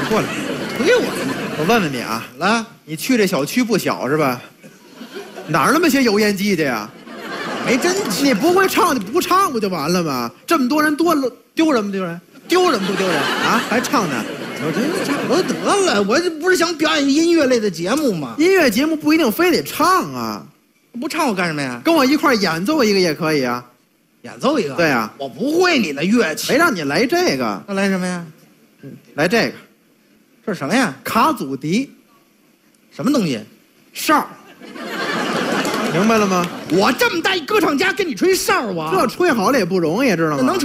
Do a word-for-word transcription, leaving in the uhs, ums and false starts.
过来， 推我， 我问问你啊， 来， 你去这小区不小是吧？哪儿那么些油烟机的呀？ 没真你不会唱你不唱不就完了吗？这么多人多了，丢人不丢人？丢人不丢人啊？还唱呢？ 我这差不多得了，我这不是想表演音乐类的节目吗？ 音乐节目不一定非得唱啊， 不唱我干什么呀？ 跟我一块儿演奏一个也可以啊。 演奏一个。 对啊， 我不会你的乐器。 没让你来这个， 那来什么呀？ 来这个这是什么呀？ 卡祖笛， 什么东西？ 哨，明白了吗？ 我这么大一歌唱家跟你吹哨啊？ 这吹好了也不容易，知道吗？ 那能吹。